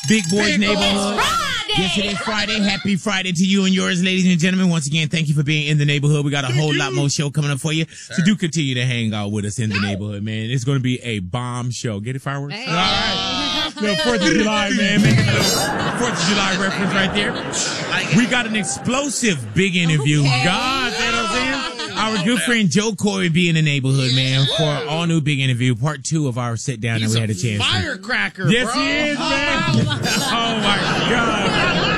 Big Boys Neighborhood. Yes, it is Friday. Happy Friday to you and yours, ladies and gentlemen. Once again, thank you for being in the neighborhood. We got a whole lot more show coming up for you. So do continue to hang out with us in the neighborhood, man. It's going to be a bomb show. Get it, fireworks? All right. Little 4th of July, man. Make a little 4th of July reference right there. We got an explosive big interview. God, you know what I'm saying? Our good friend Joe Coy be in the neighborhood, man, for an all new big interview, part 2 of our sit down that we had a chance to. Firecracker, yes, bro. he is, man. Oh my God.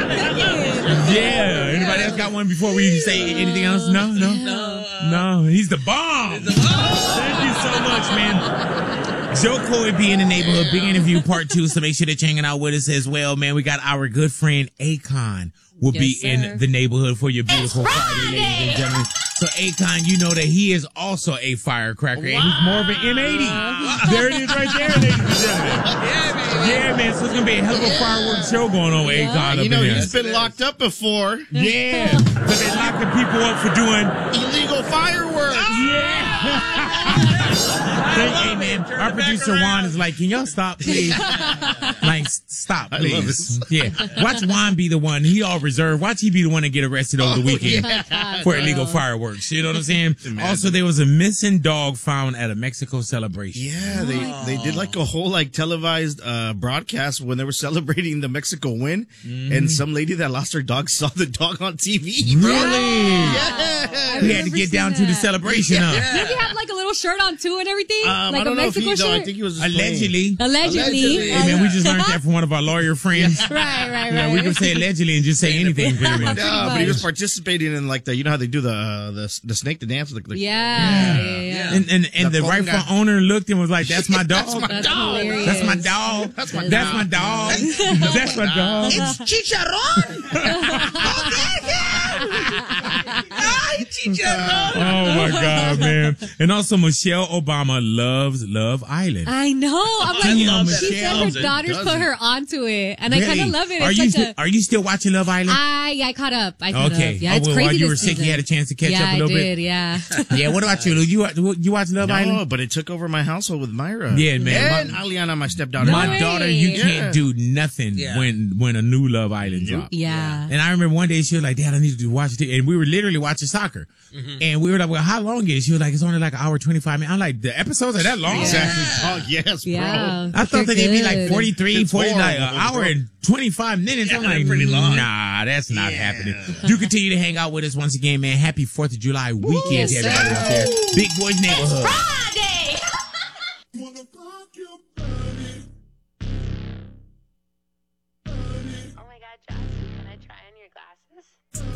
Yeah. Anybody else got one before we say anything else? No. He's the bomb. Thank you so much, man. Joe Coy be in the neighborhood, big interview part 2. So make sure that you're hanging out with us as well, man. We got our good friend Akon will be in the neighborhood for your beautiful Friday, ladies and gentlemen. So Akon, you know that he is also a firecracker, and he's more of an M80. There it is right there, ladies and gentlemen. Yeah, man. So it's going to be a hell of a fireworks show going on with Akon. You know, he's been locked up before. Yeah. So they're locking people up for doing illegal fireworks. Yeah. Hey, man. Our producer Juan is like, can y'all stop, please? Like, stop, please. I love this. Yeah. Watch Juan be the one. He all reserved. Watch he be the one to get arrested over the weekend for illegal fireworks. You know what I'm saying? Also, there was a missing dog found at a Mexico celebration. Yeah, they did like a whole televised broadcast when they were celebrating the Mexico win, and some lady that lost her dog saw the dog on TV. Bro. Really? Yeah. We had to get down to the celebration. Did he have like a little shirt on too and everything? I like don't a know Mexico if shirt? I think he was just Allegedly. Allegedly. Hey, man, we just learned that from one of our lawyer friends. Right. Yeah, we can say allegedly and just say anything pretty much. Yeah, but he was participating in like you know how they do the snake to dance. Yeah. And the rightful owner looked and was like, "That's my dog. That's hilarious. That's my dog. That's my dog. That's my dog. It's Chicharron. Oh my God, man! And also, Michelle Obama loves Love Island. I know. I'm like, she said her Michelle daughters put her onto it, and I kind of love it. Are you still watching Love Island? I caught up. Okay. Up. Yeah, it's crazy. While you were this sick, season. you had a chance to catch up a little bit. Yeah. Yeah. What about you, Lou? You watch Love Island? No, but it took over my household with Myra. Yeah, man. And Aliana, my stepdaughter. My daughter, you can't do nothing when a new Love Island drops. Yeah. And I remember one day she was like, "Dad, I need to watch it." And we were literally watching soccer. And we were like, "Well, how long is it?" She was like, "It's only like an hour 25 minutes." I'm like, "The episodes are that long?" Exactly. Oh, yes, bro. Yeah. I thought they'd be like 43, It's 40, like horrible, an hour and 25 minutes. I'm like, pretty long. nah, that's not happening. Do continue to hang out with us once again, man. Happy 4th of July weekend to everybody out there. Big Boys Neighborhood.